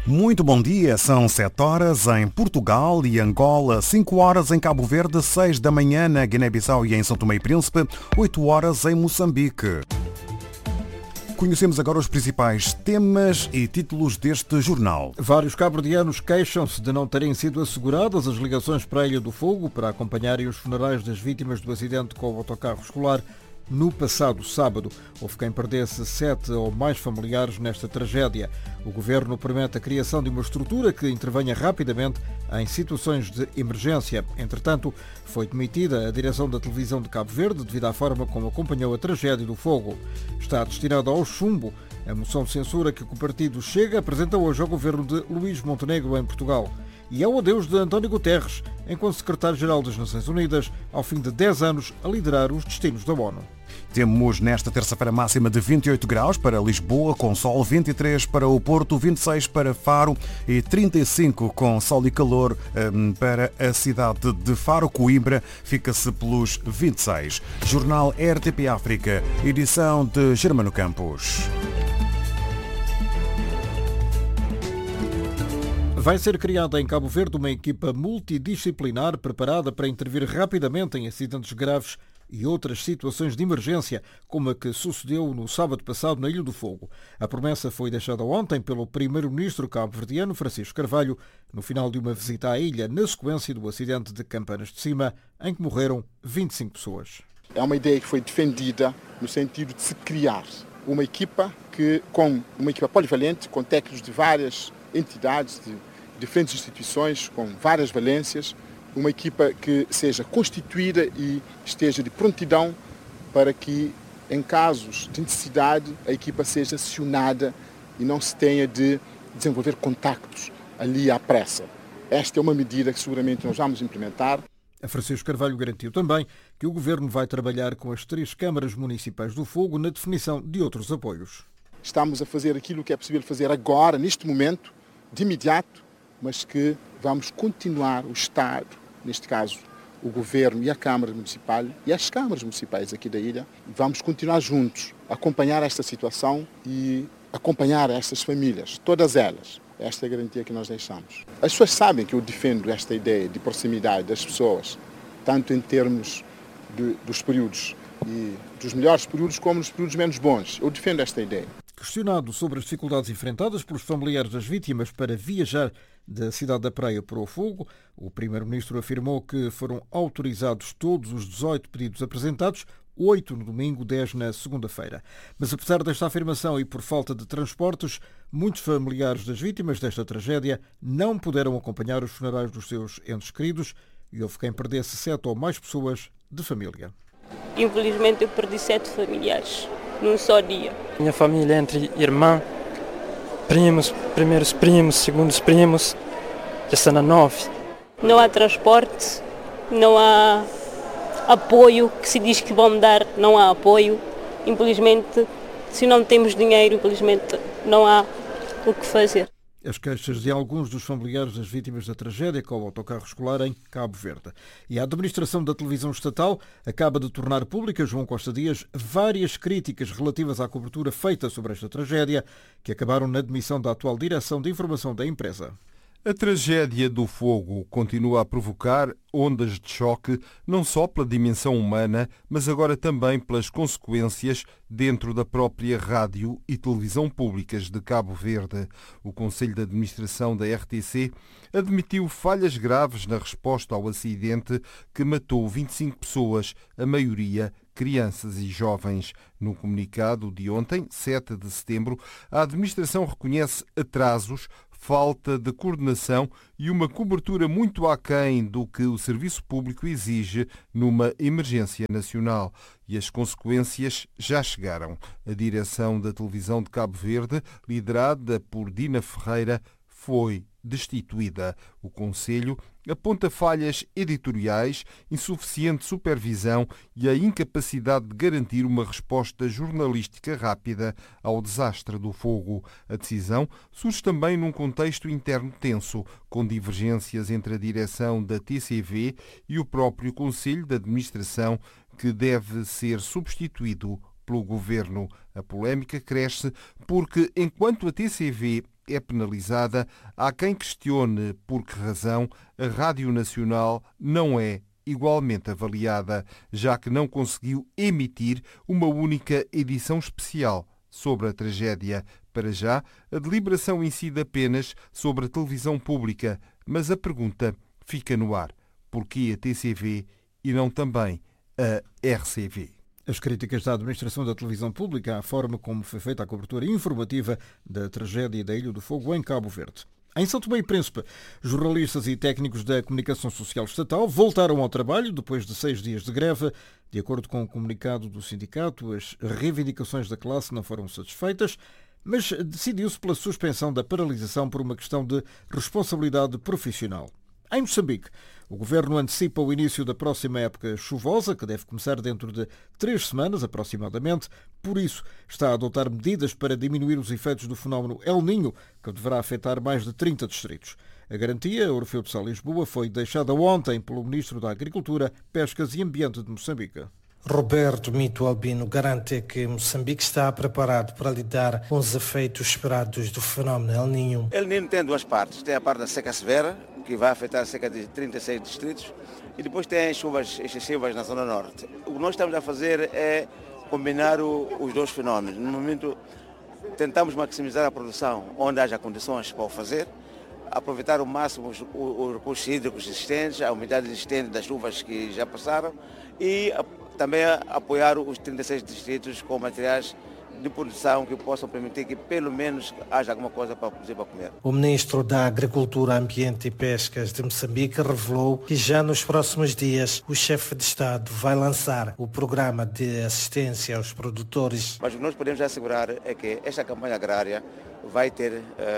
Muito bom dia, são 7 horas em Portugal e Angola, 5 horas em Cabo Verde, 6 da manhã na Guiné-Bissau e em São Tomé e Príncipe, 8 horas em Moçambique. Conhecemos agora os principais temas e títulos deste jornal. Vários cabo-verdianos queixam-se de não terem sido asseguradas as ligações para a Ilha do Fogo para acompanharem os funerais das vítimas do acidente com o autocarro escolar no passado sábado. Houve quem perdesse 7 ou mais familiares nesta tragédia. O Governo promete a criação de uma estrutura que intervenha rapidamente em situações de emergência. Entretanto, foi demitida a direção da televisão de Cabo Verde devido à forma como acompanhou a tragédia do fogo. Está destinada ao chumbo a moção de censura que o partido Chega apresenta hoje ao Governo de Luís Montenegro em Portugal. E ao adeus de António Guterres, enquanto secretário-geral das Nações Unidas, ao fim de 10 anos a liderar os destinos da ONU. Temos nesta terça-feira máxima de 28 graus para Lisboa, com sol, 23 para o Porto, 26 para Faro e 35 com sol e calor para a cidade de Faro. Coimbra fica-se pelos 26. Jornal RTP África, edição de Germano Campos. Vai ser criada em Cabo Verde uma equipa multidisciplinar preparada para intervir rapidamente em acidentes graves e outras situações de emergência, como a que sucedeu no sábado passado na Ilha do Fogo. A promessa foi deixada ontem pelo primeiro-ministro cabo-verdiano, Francisco Carvalho, no final de uma visita à ilha, na sequência do acidente de Campanas de Cima, em que morreram 25 pessoas. É uma ideia que foi defendida no sentido de se criar uma equipa polivalente, com técnicos de várias entidades, de diferentes instituições, com várias valências, uma equipa que seja constituída e esteja de prontidão para que, em casos de necessidade, a equipa seja acionada e não se tenha de desenvolver contactos ali à pressa. Esta é uma medida que seguramente nós vamos implementar. A Francisco Carvalho garantiu também que o Governo vai trabalhar com as 3 câmaras municipais do Fogo na definição de outros apoios. Estamos a fazer aquilo que é possível fazer agora, neste momento, de imediato, mas que vamos continuar o Estado, neste caso o Governo e a Câmara Municipal e as câmaras municipais aqui da ilha, vamos continuar juntos, acompanhar esta situação e acompanhar estas famílias, todas elas. Esta é a garantia que nós deixamos. As pessoas sabem que eu defendo esta ideia de proximidade das pessoas, tanto em termos dos períodos e dos melhores períodos como nos períodos menos bons. Eu defendo esta ideia. Questionado sobre as dificuldades enfrentadas pelos familiares das vítimas para viajar da cidade da Praia para o Fogo, o primeiro-ministro afirmou que foram autorizados todos os 18 pedidos apresentados, 8 no domingo, 10 na segunda-feira. Mas apesar desta afirmação e por falta de transportes, muitos familiares das vítimas desta tragédia não puderam acompanhar os funerais dos seus entes queridos e houve quem perdesse 7 ou mais pessoas de família. Infelizmente eu perdi 7 familiares num só dia. Minha família entre irmã, primos, primeiros primos, segundos primos, já está na 9. Não há transporte, não há apoio, que se diz que vão dar, não há apoio. Infelizmente, se não temos dinheiro, infelizmente não há o que fazer. As queixas de alguns dos familiares das vítimas da tragédia com o autocarro escolar em Cabo Verde. E a administração da televisão estatal acaba de tornar pública, João Costa Dias, várias críticas relativas à cobertura feita sobre esta tragédia, que acabaram na demissão da atual direção de informação da empresa. A tragédia do fogo continua a provocar ondas de choque, não só pela dimensão humana, mas agora também pelas consequências dentro da própria rádio e televisão públicas de Cabo Verde. O Conselho de Administração da RTC admitiu falhas graves na resposta ao acidente que matou 25 pessoas, a maioria crianças e jovens. No comunicado de ontem, 7 de setembro, a administração reconhece atrasos, falta de coordenação e uma cobertura muito aquém do que o serviço público exige numa emergência nacional. E as consequências já chegaram. A direção da televisão de Cabo Verde, liderada por Dina Ferreira, foi destituída. O Conselho aponta falhas editoriais, insuficiente supervisão e a incapacidade de garantir uma resposta jornalística rápida ao desastre do fogo. A decisão surge também num contexto interno tenso, com divergências entre a direção da TCV e o próprio Conselho de Administração, que deve ser substituído pelo Governo. A polémica cresce porque, enquanto a TCV é penalizada, há quem questione por que razão a Rádio Nacional não é igualmente avaliada, já que não conseguiu emitir uma única edição especial sobre a tragédia. Para já, a deliberação incide apenas sobre a televisão pública, mas a pergunta fica no ar. Porquê a TCV e não também a RCV? As críticas da administração da televisão pública à forma como foi feita a cobertura informativa da tragédia da Ilha do Fogo em Cabo Verde. Em São Tomé e Príncipe, jornalistas e técnicos da comunicação social estatal voltaram ao trabalho depois de 6 dias de greve. De acordo com o comunicado do sindicato, as reivindicações da classe não foram satisfeitas, mas decidiu-se pela suspensão da paralisação por uma questão de responsabilidade profissional. Em Moçambique, o governo antecipa o início da próxima época chuvosa, que deve começar dentro de 3 semanas aproximadamente. Por isso, está a adotar medidas para diminuir os efeitos do fenómeno El Niño, que deverá afetar mais de 30 distritos. A garantia, Orfeu de Sá Lisboa, foi deixada ontem pelo Ministro da Agricultura, Pescas e Ambiente de Moçambique. Roberto Mito Albino garante que Moçambique está preparado para lidar com os efeitos esperados do fenómeno El Niño. El Niño tem duas partes. Tem a parte da seca severa, que vai afetar cerca de 36 distritos, e depois tem chuvas excessivas na zona norte. O que nós estamos a fazer é combinar os dois fenómenos. No momento, tentamos maximizar a produção onde haja condições para o fazer, aproveitar ao máximo os recursos hídricos existentes, a umidade existente das chuvas que já passaram e também apoiar os 36 distritos com materiais de produção que possam permitir que pelo menos haja alguma coisa para produzir para comer. O Ministro da Agricultura, Ambiente e Pescas de Moçambique revelou que já nos próximos dias o chefe de Estado vai lançar o programa de assistência aos produtores. Mas o que nós podemos assegurar é que esta campanha agrária vai ter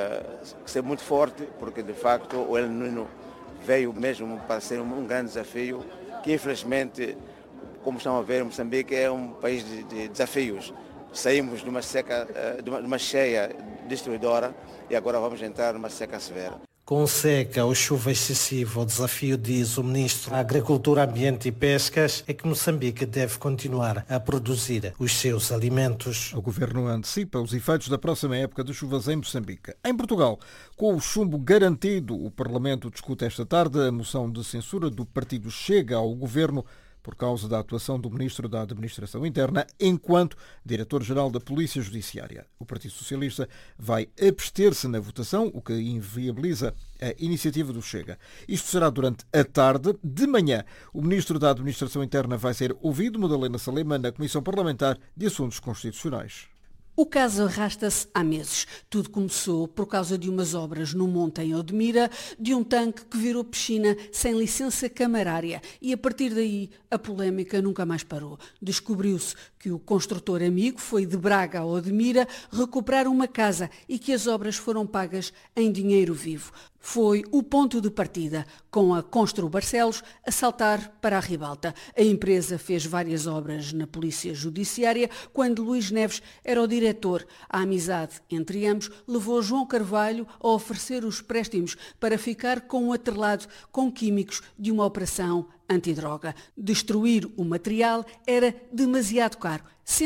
que ser muito forte, porque de facto o El Niño veio mesmo para ser um grande desafio, que infelizmente, como estão a ver, Moçambique é um país de desafios. Saímos de uma seca, de uma cheia destruidora e agora vamos entrar numa seca severa. Com seca ou chuva excessiva, o desafio, diz o Ministro da Agricultura, Ambiente e Pescas, é que Moçambique deve continuar a produzir os seus alimentos. O Governo antecipa os efeitos da próxima época de chuvas em Moçambique. Em Portugal, com o chumbo garantido, o Parlamento discute esta tarde a moção de censura do partido Chega ao Governo por causa da atuação do Ministro da Administração Interna enquanto Diretor-Geral da Polícia Judiciária. O Partido Socialista vai abster-se na votação, o que inviabiliza a iniciativa do Chega. Isto será durante a tarde. De manhã, o Ministro da Administração Interna vai ser ouvido, Madalena Salema, na Comissão Parlamentar de Assuntos Constitucionais. O caso arrasta-se há meses. Tudo começou por causa de umas obras no monte em Odmira, de um tanque que virou piscina sem licença camarária e a partir daí a polémica nunca mais parou. Descobriu-se que o construtor amigo foi de Braga a Odmira recuperar uma casa e que as obras foram pagas em dinheiro vivo. Foi o ponto de partida, com a Constru Barcelos a saltar para a ribalta. A empresa fez várias obras na Polícia Judiciária quando Luís Neves era o diretor. A amizade entre ambos levou João Carvalho a oferecer os préstimos para ficar com o atrelado com químicos de uma operação antidroga. Destruir o material era demasiado caro,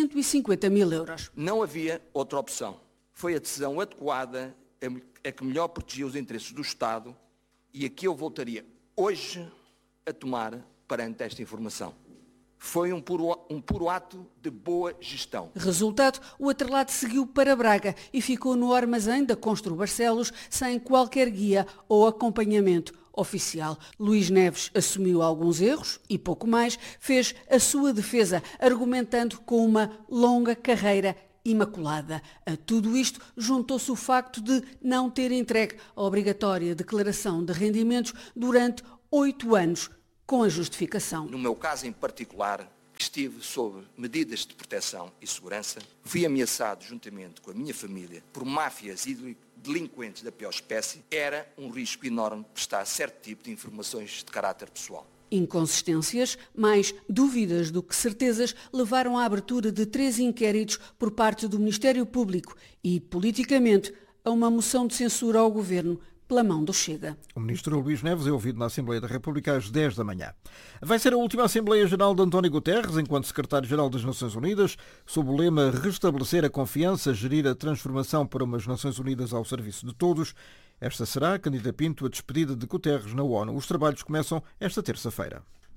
150 mil euros. Não havia outra opção. Foi a decisão adequada, a que melhor protegia os interesses do Estado e a que eu voltaria hoje a tomar perante esta informação. Foi um puro ato de boa gestão. Resultado, o atrelado seguiu para Braga e ficou no armazém da Constru Barcelos sem qualquer guia ou acompanhamento oficial. Luís Neves assumiu alguns erros e pouco mais, fez a sua defesa, argumentando com uma longa carreira imaculada. A tudo isto juntou-se o facto de não ter entregue a obrigatória declaração de rendimentos durante 8 anos, com a justificação. No meu caso em particular, que estive sob medidas de proteção e segurança, fui ameaçado juntamente com a minha família por máfias e delinquentes da pior espécie. Era um risco enorme prestar certo tipo de informações de caráter pessoal. Inconsistências, mais dúvidas do que certezas, levaram à abertura de 3 inquéritos por parte do Ministério Público e, politicamente, a uma moção de censura ao Governo pela mão do Chega. O ministro Luís Neves é ouvido na Assembleia da República às 10 da manhã. Vai ser a última Assembleia Geral de António Guterres, enquanto secretário-geral das Nações Unidas, sob o lema Restabelecer a confiança, gerir a transformação para umas Nações Unidas ao serviço de todos. Esta será, Cândida Pinto, a despedida de Guterres na ONU. Os trabalhos começam esta terça-feira.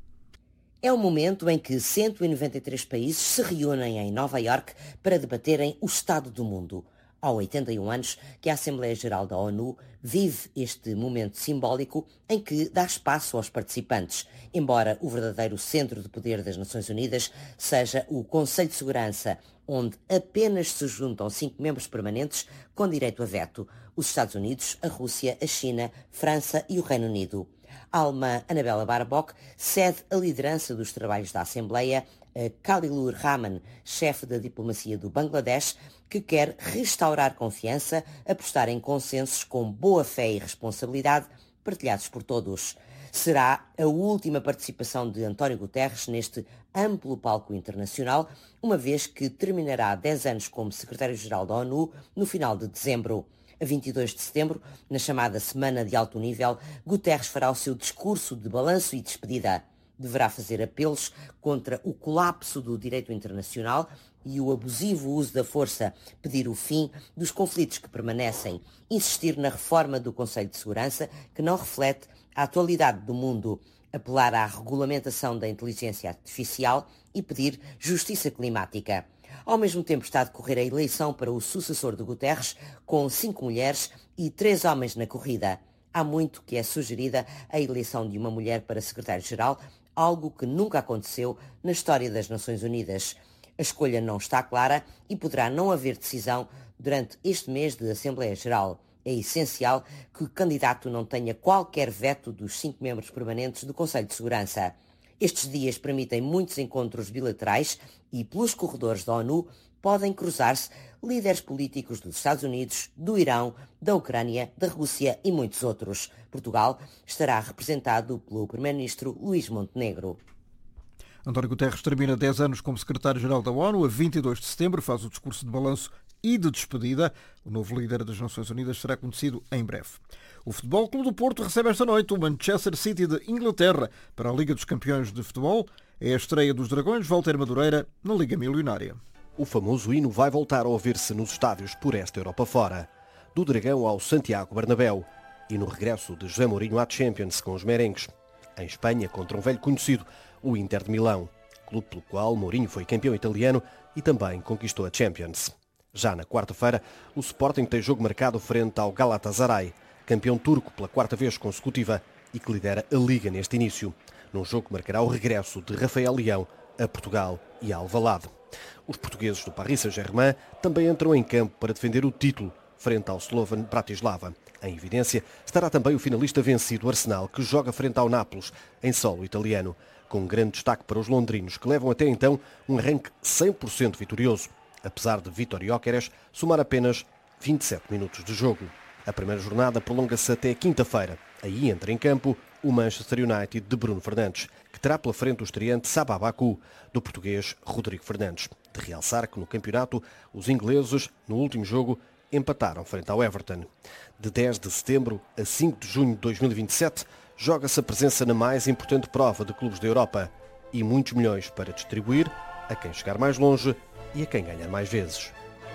É o momento em que 193 países se reúnem em Nova Iorque para debaterem o estado do mundo. Há 81 anos que a Assembleia Geral da ONU vive este momento simbólico em que dá espaço aos participantes, embora o verdadeiro centro de poder das Nações Unidas seja o Conselho de Segurança, onde apenas se juntam 5 membros permanentes com direito a veto: os Estados Unidos, a Rússia, a China, França e o Reino Unido. A alemã Annabella Baerbock cede a liderança dos trabalhos da Assembleia a Khalilur Rahman, chefe da diplomacia do Bangladesh, que quer restaurar confiança, apostar em consensos com boa fé e responsabilidade partilhados por todos. Será a última participação de António Guterres neste amplo palco internacional, uma vez que terminará 10 anos como secretário-geral da ONU no final de dezembro. A 22 de setembro, na chamada Semana de Alto Nível, Guterres fará o seu discurso de balanço e despedida. Deverá fazer apelos contra o colapso do direito internacional e o abusivo uso da força, pedir o fim dos conflitos que permanecem, insistir na reforma do Conselho de Segurança, que não reflete a atualidade do mundo, apelar à regulamentação da inteligência artificial e pedir justiça climática. Ao mesmo tempo está a decorrer a eleição para o sucessor de Guterres, com 5 mulheres e 3 homens na corrida. Há muito que é sugerida a eleição de uma mulher para secretário-geral, algo que nunca aconteceu na história das Nações Unidas. A escolha não está clara e poderá não haver decisão durante este mês de Assembleia Geral. É essencial que o candidato não tenha qualquer veto dos 5 membros permanentes do Conselho de Segurança. Estes dias permitem muitos encontros bilaterais e, pelos corredores da ONU, podem cruzar-se líderes políticos dos Estados Unidos, do Irão, da Ucrânia, da Rússia e muitos outros. Portugal estará representado pelo primeiro-ministro Luís Montenegro. António Guterres termina 10 anos como secretário-geral da ONU. A 22 de setembro faz o discurso de balanço e de despedida. O novo líder das Nações Unidas será conhecido em breve. O Futebol Clube do Porto recebe esta noite o Manchester City de Inglaterra para a Liga dos Campeões de Futebol. É a estreia dos Dragões, Walter Madureira, na Liga Milionária. O famoso hino vai voltar a ouvir-se nos estádios por esta Europa fora. Do Dragão ao Santiago Bernabéu e no regresso de José Mourinho à Champions com os merengues. Em Espanha, contra um velho conhecido, o Inter de Milão, clube pelo qual Mourinho foi campeão italiano e também conquistou a Champions. Já na quarta-feira, o Sporting tem jogo marcado frente ao Galatasaray, campeão turco pela 4ª vez consecutiva e que lidera a Liga neste início, num jogo que marcará o regresso de Rafael Leão a Portugal e a Alvalade. Os portugueses do Paris Saint-Germain também entram em campo para defender o título frente ao Slovan Bratislava. Em evidência estará também o finalista vencido Arsenal, que joga frente ao Nápoles, em solo italiano, com um grande destaque para os londrinos, que levam até então um arranque 100% vitorioso, apesar de Vítor Gyökeres somar apenas 27 minutos de jogo. A primeira jornada prolonga-se até quinta-feira. Aí entra em campo o Manchester United de Bruno Fernandes, que terá pela frente o estreante Sabah Baku, do português Rodrigo Fernandes. De realçar que no campeonato os ingleses, no último jogo, empataram frente ao Everton. De 10 de setembro a 5 de junho de 2027, joga-se a presença na mais importante prova de clubes da Europa e muitos milhões para distribuir a quem chegar mais longe e a quem ganhar mais vezes.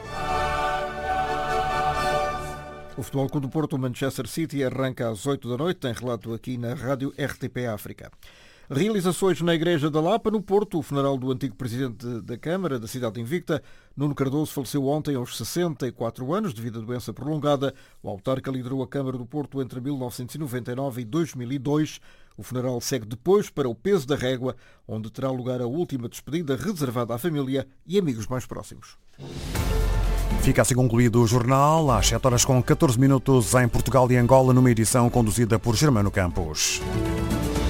O Futebol Clube do Porto, Manchester City, arranca às 8 da noite, tem relato aqui na rádio RTP África. Realizações na Igreja da Lapa, no Porto. O funeral do antigo presidente da Câmara, da cidade invicta, Nuno Cardoso, faleceu ontem aos 64 anos devido à doença prolongada. O autarca liderou a Câmara do Porto entre 1999 e 2002. O funeral segue depois para o Peso da Régua, onde terá lugar a última despedida reservada à família e amigos mais próximos. Fica assim concluído o jornal, às 7h com 14 minutos em Portugal e Angola, numa edição conduzida por Germano Campos.